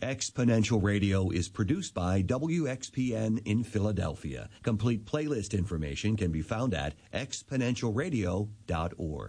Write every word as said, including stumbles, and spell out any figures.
Exponential Radio is produced by W X P N in Philadelphia. Complete playlist information can be found at exponential radio dot org.